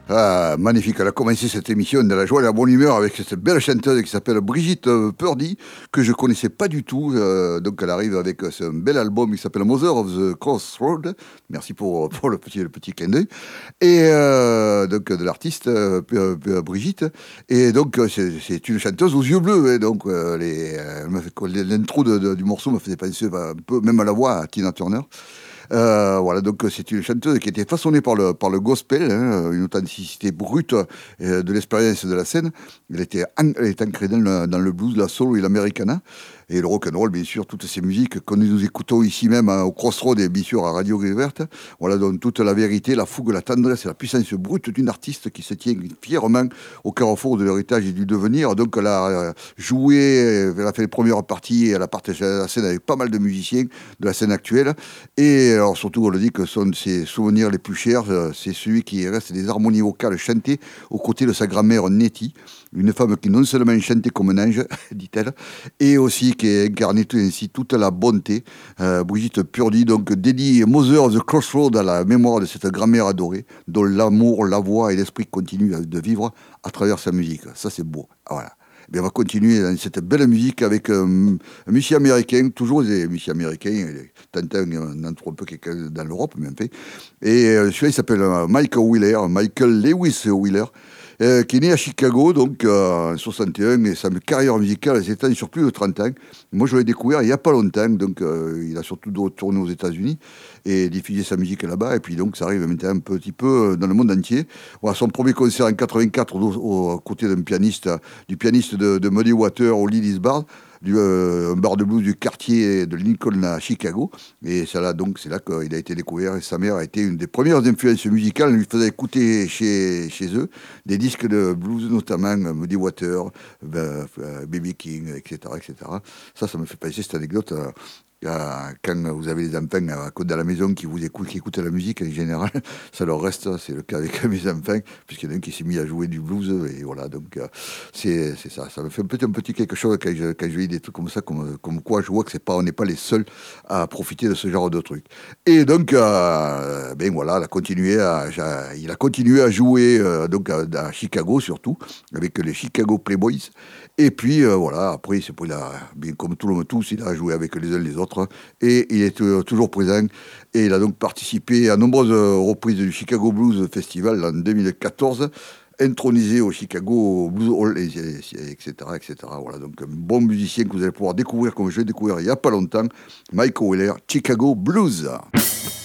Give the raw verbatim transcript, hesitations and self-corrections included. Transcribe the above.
Ah, magnifique, elle a commencé cette émission de la joie et de la bonne humeur avec cette belle chanteuse qui s'appelle Brigitte Purdy, que je connaissais pas du tout. Euh, donc elle arrive avec ce bel album qui s'appelle Mother of the Crossroad. Merci pour, pour le petit, le petit clin d'œil. Et euh, donc de l'artiste euh, Brigitte. Et donc c'est, c'est une chanteuse aux yeux bleus. Et donc euh, les, euh, l'intro de, de, du morceau me faisait penser un peu, même à la voix, à Tina Turner. Euh, voilà, donc c'est une chanteuse qui était façonnée par le, par le gospel, hein, une authenticité brute euh, de l'expérience de la scène. Elle était, an- elle était ancrée dans le, dans le blues, la soul et l'americana. Et le rock'n'roll, bien sûr, toutes ces musiques que nous écoutons ici même hein, au Crossroad et bien sûr à Radio Gris-Verte. Voilà donc toute la vérité, la fougue, la tendresse et la puissance brute d'une artiste qui se tient fièrement au carrefour de l'héritage et du devenir. Donc elle a euh, joué, elle a fait les premières parties, elle a partagé la scène avec pas mal de musiciens de la scène actuelle. Et alors surtout, on le dit que son de ses souvenirs les plus chers, euh, c'est celui qui reste des harmonies vocales chantées aux côtés de sa grand-mère Nettie, une femme qui non seulement chantait comme un ange, dit-elle, et aussi qui incarnait ainsi toute la bonté. Euh, Brigitte Purdy, donc dédie Mother of the Crossroad à la mémoire de cette grand-mère adorée, dont l'amour, la voix et l'esprit continuent de vivre à travers sa musique. Ça, c'est beau. Voilà. Et on va continuer dans cette belle musique avec euh, un musicien américain, toujours des musiciens américains, Tintin en trouve un peu quelqu'un dans l'Europe, mais en fait. Et euh, celui-là, il s'appelle euh, Michael Wheeler, Michael Lewis Wheeler, euh, qui est né à Chicago, donc euh, en soixante et un, et sa carrière musicale s'étend sur plus de trente ans. Moi, je l'ai découvert il n'y a pas longtemps, donc euh, il a surtout tourné aux États-Unis et diffusé sa musique là-bas, et puis donc ça arrive maintenant un petit peu dans le monde entier. Voilà, son premier concert en quatre-vingt-quatre au, au, aux côtés d'un pianiste, du pianiste de, de Muddy Water au Lillis Bar, du, euh, un bar de blues du quartier de Lincoln à Chicago. Et ça, là, donc, c'est là qu'il a été découvert. Et sa mère a été une des premières influences musicales. Elle lui faisait écouter chez, chez eux des disques de blues, notamment Muddy Water, euh, B B King, et cetera, et cetera. Ça, ça me fait passer cette anecdote. Euh, quand vous avez des enfants à côté de la maison qui vous écoutent, qui écoutent la musique en général, ça leur reste. C'est le cas avec mes enfants, puisqu'il y en a un qui s'est mis à jouer du blues. Et voilà, donc c'est, c'est ça. Ça me fait un petit, un petit quelque chose quand je, quand je lis des trucs comme ça, comme, comme quoi je vois que c'est pas, on n'est pas les seuls à profiter de ce genre de trucs. Et donc, euh, ben voilà, il a continué à, il a continué à jouer euh, donc à, à Chicago surtout, avec les Chicago Playboys. Et puis euh, voilà, après, c'est pour, il a, bien comme tout le monde, tous, il a joué avec les uns les autres, et il est euh, toujours présent. Et il a donc participé à nombreuses reprises du Chicago Blues Festival en deux mille quatorze, intronisé au Chicago Blues Hall, et cetera, et cetera. Voilà, donc un bon musicien que vous allez pouvoir découvrir, comme je l'ai découvert il n'y a pas longtemps, Michael Wheeler, Chicago Blues.